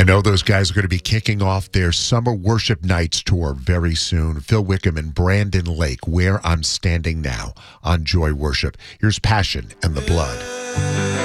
I know those guys are going to be kicking off their Summer Worship Nights tour very soon. Phil Wickham and Brandon Lake, Where I'm Standing Now on Joy Worship. Here's Passion and the Blood.